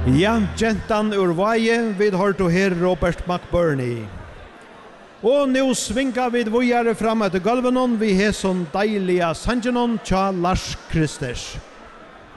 Ja, gentan ur vaje, vid hørte her Robert McBurney. Og nu svinga vid vojare fram etter gulvenon, vi har sånn deilige sangenon tja Lars Kristers.